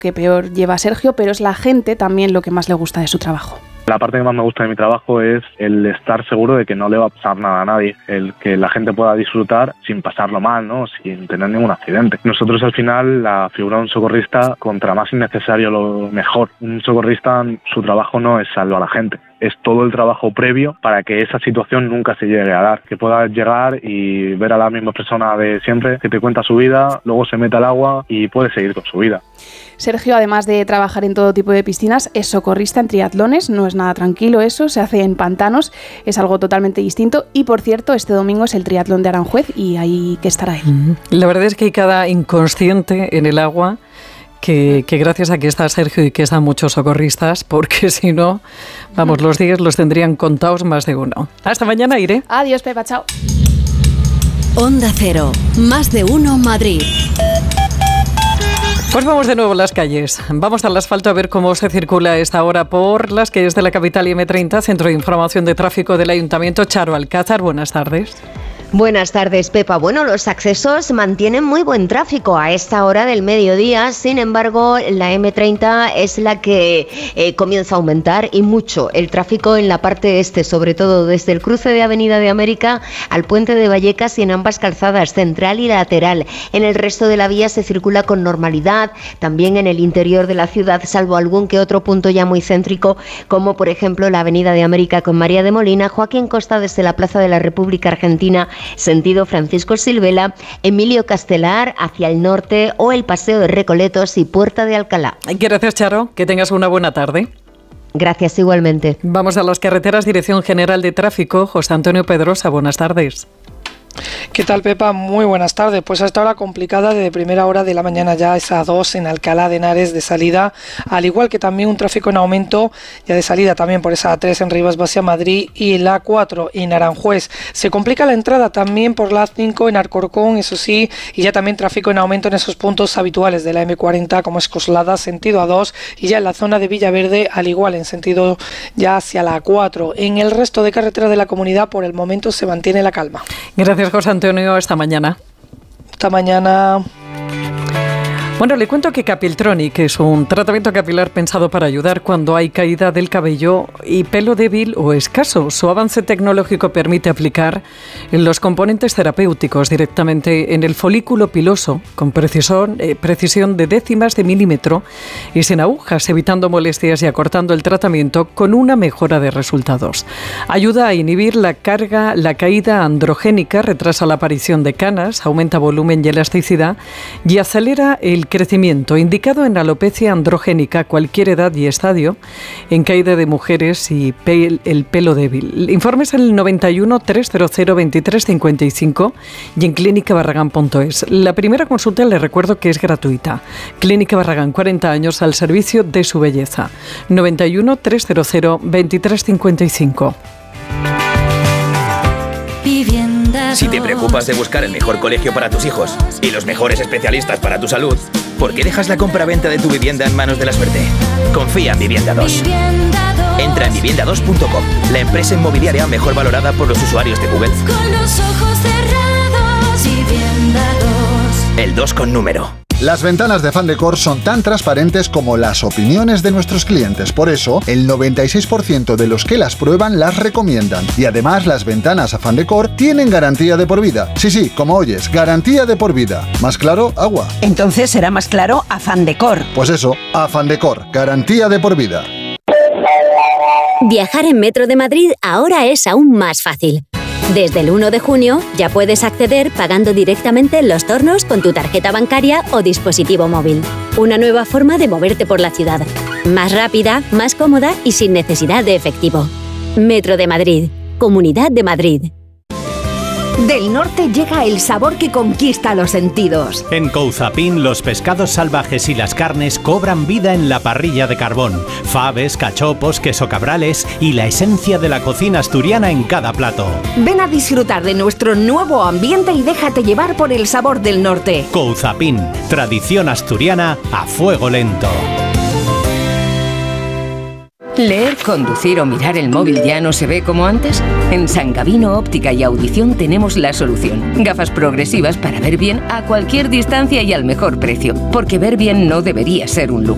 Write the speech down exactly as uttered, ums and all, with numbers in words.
que peor lleva Sergio, pero es la gente también lo que más le gusta de su trabajo. La parte que más me gusta de mi trabajo es el estar seguro de que no le va a pasar nada a nadie, el que la gente pueda disfrutar sin pasarlo mal, ¿no? Sin tener ningún accidente. Nosotros al final, la figura de un socorrista, contra más innecesario lo mejor. Un socorrista, su trabajo no es salvar a la gente, es todo el trabajo previo para que esa situación nunca se llegue a dar, que puedas llegar y ver a la misma persona de siempre que te cuenta su vida, luego se mete al agua y puede seguir con su vida. Sergio, además de trabajar en todo tipo de piscinas, es socorrista en triatlones. No es nada tranquilo eso, se hace en pantanos, es algo totalmente distinto. Y por cierto, este domingo es el triatlón de Aranjuez y ahí que estará él. La verdad es que hay cada inconsciente en el agua que, que gracias a que está Sergio y que están muchos socorristas, porque si no, vamos, los días los tendrían contados más de uno. Hasta mañana, Iré. Adiós, Pepa, chao. Onda Cero, más de uno Madrid. Pues vamos de nuevo a las calles. Vamos al asfalto a ver cómo se circula a esta hora por las calles de la capital y eme treinta, Centro de Información de Tráfico del Ayuntamiento. Charo Alcázar, buenas tardes. Buenas tardes, Pepa. Bueno, los accesos mantienen muy buen tráfico a esta hora del mediodía. Sin embargo, la eme treinta es la que eh, comienza a aumentar y mucho el tráfico en la parte este, sobre todo desde el cruce de Avenida de América al puente de Vallecas y en ambas calzadas, central y lateral. En el resto de la vía se circula con normalidad, también en el interior de la ciudad, salvo algún que otro punto ya muy céntrico, como por ejemplo la Avenida de América con María de Molina, Joaquín Costa desde la Plaza de la República Argentina, sentido Francisco Silvela, Emilio Castelar hacia el norte o el Paseo de Recoletos y Puerta de Alcalá. Gracias, Charo. Que tengas una buena tarde. Gracias, igualmente. Vamos a las carreteras. Dirección General de Tráfico, José Antonio Pedrosa. Buenas tardes. ¿Qué tal, Pepa? Muy buenas tardes. Pues a esta hora complicada de primera hora de la mañana ya es A dos en Alcalá de Henares de salida, al igual que también un tráfico en aumento ya de salida también por esa A tres en Rivas Vacia Madrid y la A cuatro en Aranjuez. Se complica la entrada también por la A cinco en Alcorcón, eso sí, y ya también tráfico en aumento en esos puntos habituales de la eme cuarenta como es Coslada, sentido A dos, y ya en la zona de Villaverde, al igual en sentido ya hacia la A cuatro. En el resto de carreteras de la comunidad por el momento se mantiene la calma. Gracias, José Antonio. Hasta mañana. Hasta mañana. Bueno, le cuento que Capiltronic es un tratamiento capilar pensado para ayudar cuando hay caída del cabello y pelo débil o escaso. Su avance tecnológico permite aplicar los componentes terapéuticos directamente en el folículo piloso con precisión, eh, precisión de décimas de milímetro y sin agujas, evitando molestias y acortando el tratamiento con una mejora de resultados. Ayuda a inhibir la carga, la caída androgénica, retrasa la aparición de canas, aumenta volumen y elasticidad y acelera el crecimiento, indicado en alopecia androgénica, cualquier edad y estadio, en caída de mujeres y pel, el pelo débil. Informes en el noventa y uno, trescientos veintitrés, cincuenta y cinco y en clínica barragán punto es. La primera consulta, les recuerdo que es gratuita. Clínica Barragán, cuarenta años al servicio de su belleza. noventa y uno, trescientos veintitrés, cincuenta y cinco. Si te preocupas de buscar el mejor colegio para tus hijos y los mejores especialistas para tu salud, ¿por qué dejas la compra-venta de tu vivienda en manos de la suerte? Confía en Vivienda dos. Entra en vivienda dos punto com, la empresa inmobiliaria mejor valorada por los usuarios de Google. Con los ojos cerrados, Vivienda dos. El dos con número. Las ventanas de Fandecor son tan transparentes como las opiniones de nuestros clientes. Por eso, el noventa y seis por ciento de los que las prueban las recomiendan. Y además, las ventanas a Fandecor tienen garantía de por vida. Sí, sí, como oyes, garantía de por vida. ¿Más claro? Agua. Entonces será más claro a Fandecor. Pues eso, a Fandecor, garantía de por vida. Viajar en Metro de Madrid ahora es aún más fácil. Desde el uno de junio ya puedes acceder pagando directamente en los tornos con tu tarjeta bancaria o dispositivo móvil. Una nueva forma de moverte por la ciudad. Más rápida, más cómoda y sin necesidad de efectivo. Metro de Madrid. Comunidad de Madrid. Del norte llega el sabor que conquista los sentidos. En Couzapin, los pescados salvajes y las carnes cobran vida en la parrilla de carbón. Faves, cachopos, queso cabrales y la esencia de la cocina asturiana en cada plato. Ven a disfrutar de nuestro nuevo ambiente y déjate llevar por el sabor del norte. Couzapin, tradición asturiana a fuego lento. ¿Leer, conducir o mirar el móvil ya no se ve como antes? En San Gavino Óptica y Audición tenemos la solución. Gafas progresivas para ver bien a cualquier distancia y al mejor precio. Porque ver bien no debería ser un lujo.